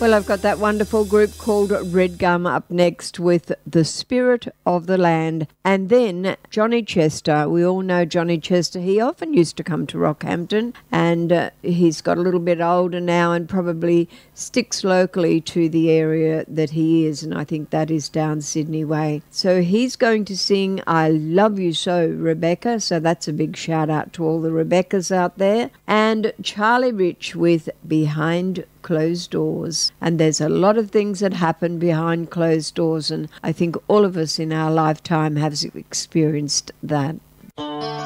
Well, I've got that wonderful group called Red Gum up next with The Spirit of the Land. And then Johnny Chester. We all know Johnny Chester. He often used to come to Rockhampton, and he's got a little bit older now and probably sticks locally to the area that he is, and I think that is down Sydney way. So he's going to sing I Love You So, Rebecca. So that's a big shout out to all the Rebeccas out there. And Charlie Rich with Behind Closed Doors. And there's a lot of things that happen behind closed doors, and I think all of us in our lifetime have experienced that.